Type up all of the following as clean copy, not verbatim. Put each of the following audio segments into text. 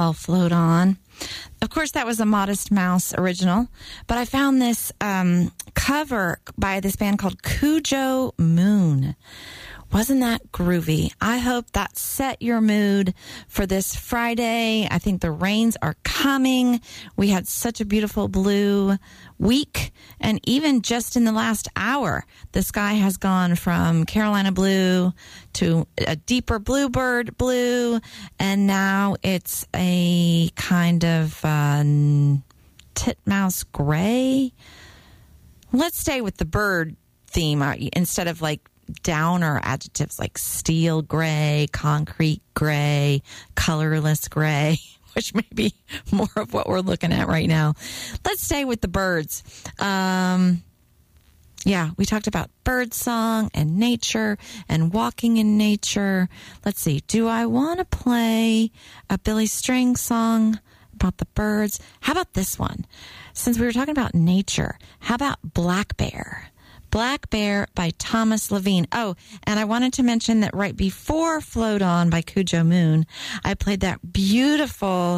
well, Float On. Of course, that was a Modest Mouse original, but I found this cover by this band called Cujo Moon. Wasn't that groovy? I hope that set your mood for this Friday. I think the rains are coming. We had such a beautiful blue week. And even just in the last hour, the sky has gone from Carolina blue to a deeper bluebird blue. And now it's a kind of titmouse gray. Let's stay with the bird theme instead of like downer adjectives like steel gray, concrete gray, colorless gray, which may be more of what we're looking at right now. Let's stay with the birds. Yeah, we talked about bird song and nature and walking in nature. Let's see. Do I want to play a Billy String song about the birds? How about this one? Since we were talking about nature, how about Black Bear? Black Bear by Thomas Levine. Oh, and I wanted to mention that right before Float On by Cujo Moon, I played that beautiful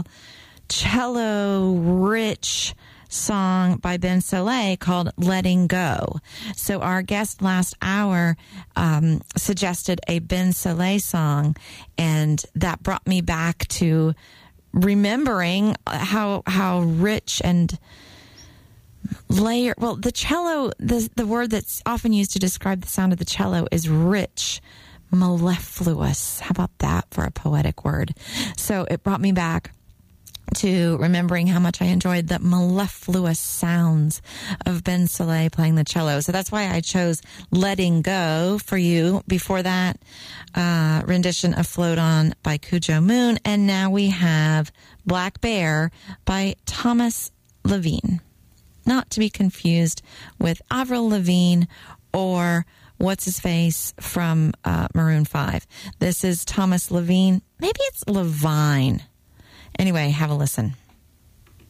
cello-rich song by Ben Soleil called Letting Go. So our guest last hour suggested a Ben Soleil song, and that brought me back to remembering how rich and layer. Well, the cello, the word that's often used to describe the sound of the cello is rich, mellifluous. How about that for a poetic word? So it brought me back to remembering how much I enjoyed the mellifluous sounds of Ben Soleil playing the cello. So that's why I chose Letting Go for you before that rendition of Float On by Cujo Moon. And now we have Black Bear by Thomas Levine. Not to be confused with Avril Lavigne or what's his face from Maroon 5. This is Thomas Levine. Maybe it's Levine. Anyway, have a listen.